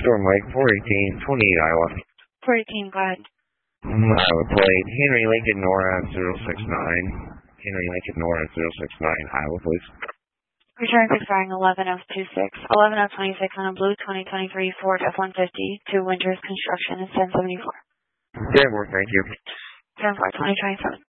Storm Lake, 418, 28 Iowa. 418, go ahead. Iowa plate, Henry Lincoln Nora 069. Henry Lincoln Nora 069, Iowa, please. Return expiring 11/26. 11/26 on a blue 2023 Ford F-150 to Winters Construction in 1074. Denver, thank you. 10/4/2027.